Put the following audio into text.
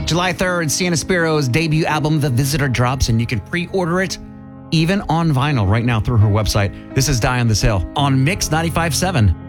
July 3rd, Sienna Spiro's debut album, The Visitor, drops, and you can pre-order it even on vinyl right now through her website. This is Die on the Sale on Mix 95.7.